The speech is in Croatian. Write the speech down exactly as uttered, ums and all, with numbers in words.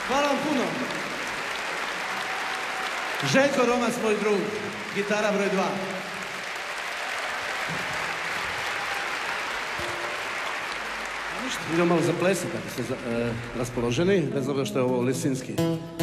Hvala vam puno. Željko Romac, moj drug, gitara broj dva. Idemo malo zaplesati ako ste raspoloženi, bez obzira što je ovo Lisinski.